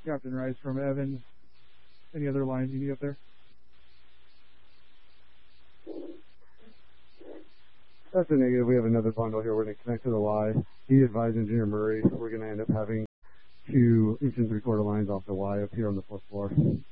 Captain Rice from Evans. Any other lines you need up there? That's a negative. We have another bundle here. We're going to connect to the Y. He advised Engineer Murray we're going to end up having 2 inch and 3/4 lines off the Y up here on the 4th floor.